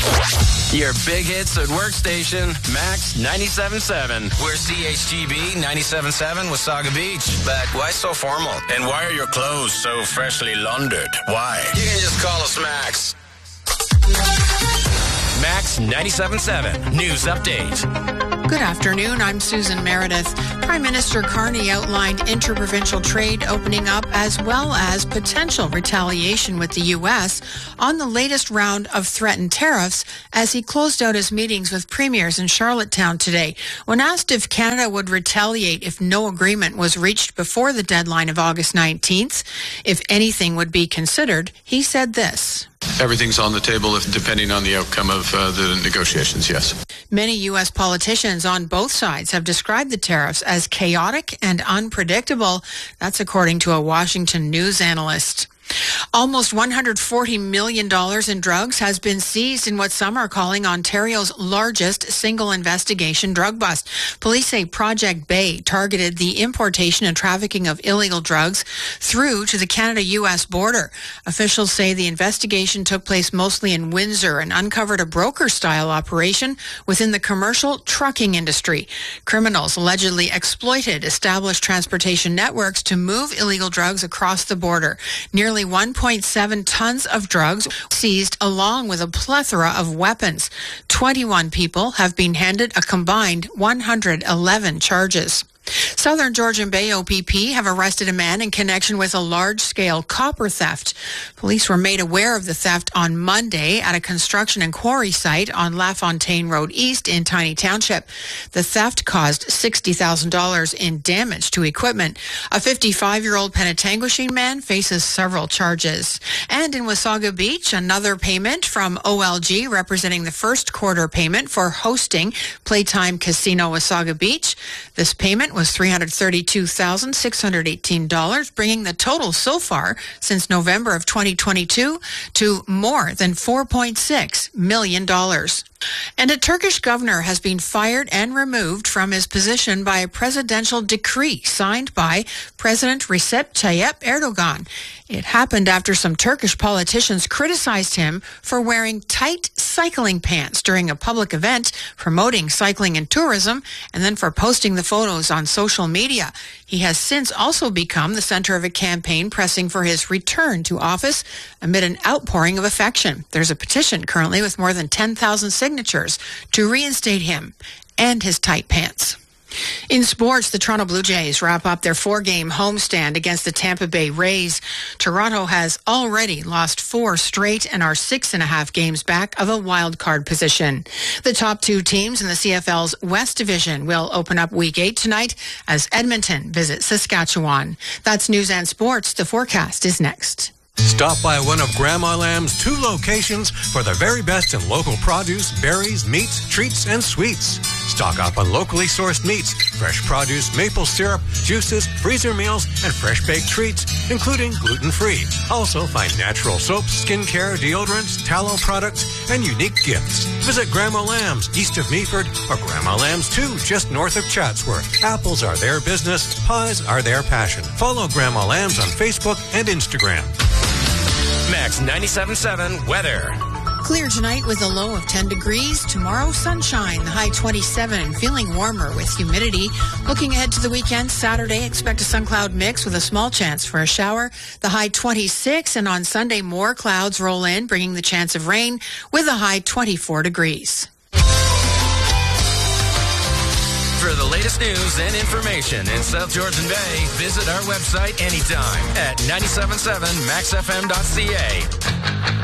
Your big hits at workstation, Max 97.7. We're CHGB 97.7 Wasaga Beach. But why so formal? And why are your clothes so freshly laundered? Why? You can just call us Max. Max 97.7 News Update. Good afternoon. I'm Susan Meredith. Prime Minister Carney outlined interprovincial trade opening up as well as potential retaliation with the U.S. on the latest round of threatened tariffs as he closed out his meetings with premiers in Charlottetown today. When asked if Canada would retaliate if no agreement was reached before the deadline of August 19th, if anything would be considered, he said this. Everything's on the table depending on the outcome of the negotiations, yes. Many U.S. politicians on both sides have described the tariffs as chaotic and unpredictable. That's according to a Washington news analyst. Almost $140 million in drugs has been seized in what some are calling Ontario's largest single investigation drug bust. Police say Project Bay targeted the importation and trafficking of illegal drugs through to the Canada-U.S. border. Officials say the investigation took place mostly in Windsor and uncovered a broker-style operation within the commercial trucking industry. Criminals allegedly exploited established transportation networks to move illegal drugs across the border. Nearly 1.7 tons of drugs seized along with a plethora of weapons. 21 people have been handed a combined 111 charges. Southern Georgian Bay OPP have arrested a man in connection with a large-scale copper theft. Police were made aware of the theft on Monday at a construction and quarry site on LaFontaine Road East in Tiny Township. The theft caused $60,000 in damage to equipment. A 55-year-old Penetanguishene man faces several charges. And in Wasaga Beach, another payment from OLG representing the first quarter payment for hosting Playtime Casino Wasaga Beach. This payment was $332,618, bringing the total so far since November of 2022 to more than $4.6 million. And a Turkish governor has been fired and removed from his position by a presidential decree signed by President Recep Tayyip Erdogan. It happened after some Turkish politicians criticized him for wearing tight cycling pants during a public event promoting cycling and tourism, and then for posting the photos on social media. He has since also become the center of a campaign pressing for his return to office amid an outpouring of affection. There's a petition currently with more than 10,000 signatures to reinstate him and his tight pants. In sports, the Toronto Blue Jays wrap up their 4-game homestand against the Tampa Bay Rays. Toronto has already lost 4 straight and are 6.5 games back of a wild card position. The top 2 teams in the CFL's West Division will open up Week 8 tonight as Edmonton visits Saskatchewan. That's News and Sports. The forecast is next. Stop by one of Grandma Lamb's 2 locations for the very best in local produce, berries, meats, treats, and sweets. Stock up on locally sourced meats, fresh produce, maple syrup, juices, freezer meals, and fresh baked treats, including gluten-free. Also find natural soaps, skincare, deodorants, tallow products, and unique gifts. Visit Grandma Lamb's east of Meaford or Grandma Lamb's 2 just north of Chatsworth. Apples are their business, pies are their passion. Follow Grandma Lamb's on Facebook and Instagram. Max 97.7 weather. Clear tonight with a low of 10 degrees. Tomorrow, sunshine, the high 27 and feeling warmer with humidity. Looking ahead to the weekend, Saturday, expect a sun cloud mix with a small chance for a shower. The high 26, and on Sunday, more clouds roll in, bringing the chance of rain with a high 24 degrees. For the latest news and information in South Georgian Bay, visit our website anytime at 977maxfm.ca.